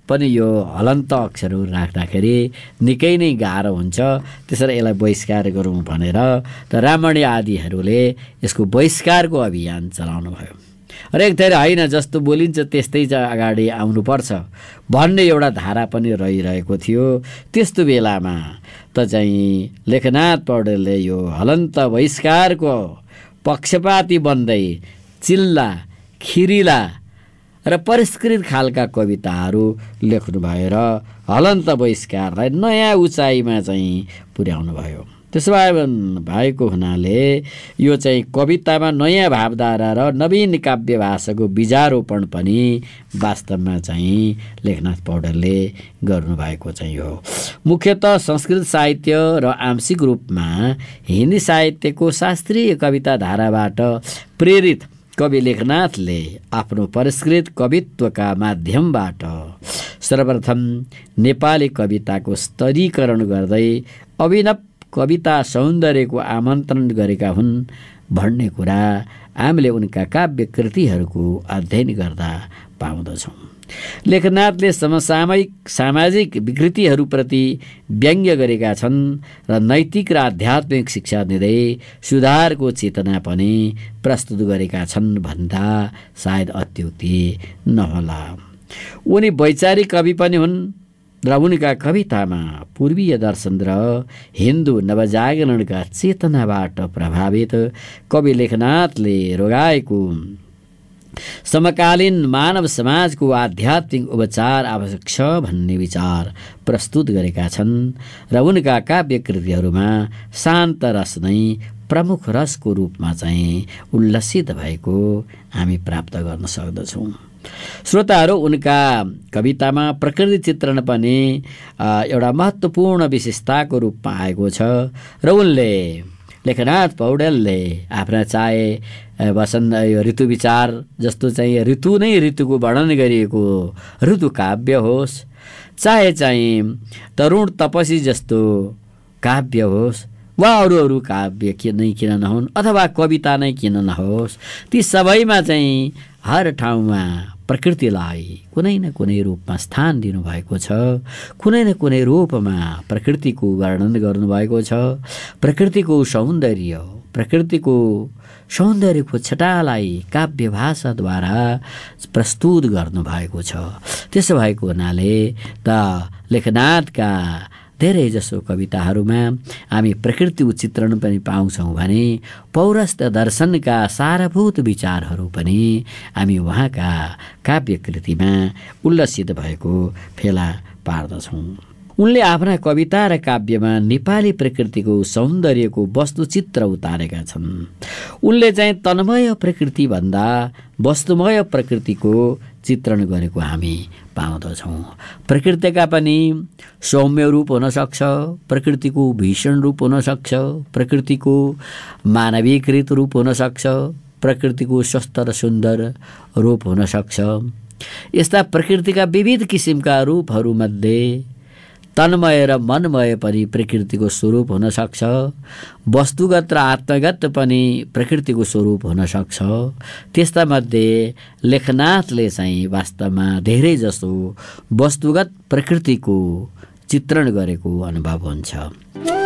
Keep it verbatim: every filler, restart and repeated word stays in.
पनि यो हलन्त अक्षरहरू राख्दाखेरि निकै नै गाह्रो हुन्छ, त्यसरी यसलाई बहिष्कार गरौँ भनेर त रामणी आदिहरूले यसको बहिष्कारको अभियान चलाउनु भयो। र एक थरी होइन जस्तो बोलिन्छ त्यस्तै चाहिँ अगाडि आउनुपर्छ भन्ने एउटा धारा पनि रहिरहेको थियो। त्यस्तो बेलामा त चाहिँ लेखनाथ पौडेलले यो हलन्त बहिष्कारको पक्षपाती बन्दै चिल्ला खिरिला र परिष्कृत खालका कविताहरू लेख्नु भएर हलन्त बहिष्कारलाई नयाँ उचाइमा चाहिँ पुर्याउनु भयो। त्यसो भए भएको हुनाले यो चाहिँ कवितामा नयाँ भावधारा र नवीन काव्य भाषाको बीजारोपण पनि वास्तवमा चाहिँ लेखनाथ पौडेलले गर्नुभएको चाहिँ हो। मुख्यतः संस्कृत साहित्य र आंशिक रूपमा हिन्दी साहित्यको शास्त्रीय कविता धाराबाट प्रेरित कवि लेखनाथले आफ्नो परिष्कृत कवित्वका माध्यमबाट सर्वप्रथम नेपाली कविताको स्तरीकरण गर्दै अभिनव कविता सौन्दर्यको आमन्त्रण गरेका हुन् भन्ने कुरा हामीले उनका काव्य कृतिहरूको अध्ययन गर्दा पाउँदछौँ। लेखनाथले समसामयिक सामाजिक विकृतिहरूप्रति व्यङ्ग्य गरेका छन् र नैतिक र आध्यात्मिक शिक्षा दिँदै सुधारको चेतना पनि प्रस्तुत गरेका छन् भन्दा सायद अत्युक्ति नहोला। उनी वैचारिक कवि पनि हुन् र उनका कवितामा पूर्वीय दर्शन र हिन्दू नवजागरणका चेतनाबाट प्रभावित कवि लेखनाथले रोगाएको समकालीन मानव समाजको आध्यात्मिक उपचार आवश्यक छ भन्ने विचार प्रस्तुत गरेका छन् र उनका काव्य कृतिहरूमा शान्त रस नै प्रमुख रसको रूपमा चाहिँ उल्लसित भएको हामी प्राप्त गर्न सक्दछौँ। श्रोताहरू, उनका कवितामा प्रकृति चित्रण पनि एउटा महत्त्वपूर्ण विशेषताको रूपमा आएको छ र उनले लेखनाथ पौडेलले आफ्ना चाहे वसन्त ऋतु विचार जस्तो चाहिँ ऋतु नै ऋतुको वर्णन गरिएको ऋतु काव्य होस्, चाहे चाहिँ तरुण तपसी जस्तो काव्य होस् वा अरू अरू काव्य किन नै किन नहुन् अथवा कविता नै किन नहोस्, ती सबैमा चाहिँ हर ठाउँमा प्रकृतिलाई कुनै न कुनै रूपमा स्थान दिनुभएको छ। कुनै न कुनै रूपमा प्रकृतिको वर्णन गर्नुभएको छ। प्रकृतिको सौन्दर्य प्रकृतिको सौन्दर्यको छटालाई काव्य भाषाद्वारा प्रस्तुत गर्नुभएको छ। त्यसो भएको हुनाले त लेखनाथका धेरै जसो कविताहरूमा हामी प्रकृतिको चित्रण पनि पाउँछौँ भने पौरस्त्य दर्शनका सारभूत विचारहरू पनि हामी उहाँका काव्य कृतिमा उल्लसित भएको फेला पार्दछौँ। उनले आफ्ना कविता र काव्यमा नेपाली प्रकृतिको सौन्दर्यको वस्तुचित्र उतारेका छन्। उनले चाहिँ तन्मय प्रकृति भन्दा वस्तुमय प्रकृतिको चित्रण गरेको हामी पाउँदछौँ। प्रकृतिका पनि सौम्य रूप हुन सक्छ, प्रकृतिको भीषण रूप हुन सक्छ, प्रकृतिको मानवीकृत रूप हुन सक्छ, प्रकृतिको स्वस्थ र सुन्दर रूप हुन सक्छ। यस्ता प्रकृतिका विविध किसिमका रूपहरूमध्ये तन्मय र मनमय पनि प्रकृतिको स्वरूप हुन सक्छ। वस्तुगत र आत्मगत पनि प्रकृतिको स्वरूप हुन सक्छ। त्यस्ता मध्ये लेखनाथले चाहिँ वास्तवमा धेरै जसो वस्तुगत प्रकृतिको चित्रण गरेको अनुभव हुन्छ।